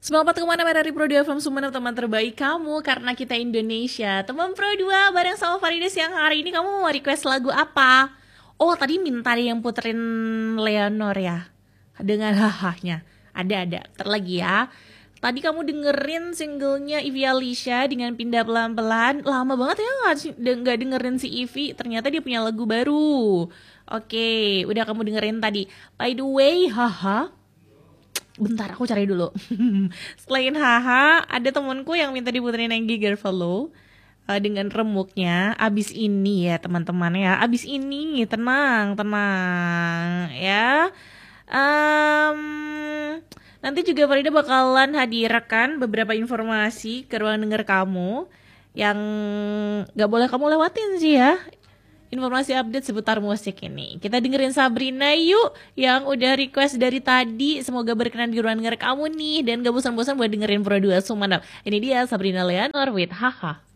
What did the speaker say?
Semangat kemana-mana dari Pro 2 FM Sumeneb, teman terbaik kamu karena kita Indonesia. Teman Pro 2 bareng sama Farida siang hari ini, kamu mau request lagu apa? Oh, tadi minta yang puterin Leonor ya, dengan hahahnya. Ada, ntar lagi ya. Tadi kamu dengerin singlenya Ivy Alicia dengan Pindah Pelan-Pelan. Lama banget ya nggak dengerin si Ivy. Ternyata dia punya lagu baru. Oke, udah kamu dengerin tadi. By the way, haha. Bentar, aku cari dulu. Selain haha, ada temanku yang minta diputerin yang Giger Follow dengan remuknya. Abis ini ya teman-teman ya. Abis ini tenang ya. Nanti juga Farida bakalan hadirkan beberapa informasi ke ruang denger kamu yang gak boleh kamu lewatin sih ya. Informasi update seputar musik ini. Kita dengerin Sabrina yuk, yang udah request dari tadi. Semoga berkenan di ruang denger kamu nih, dan gak bosan-bosan buat dengerin Pro 2 Sumeneb. Ini dia Sabrina Leonor with Haha.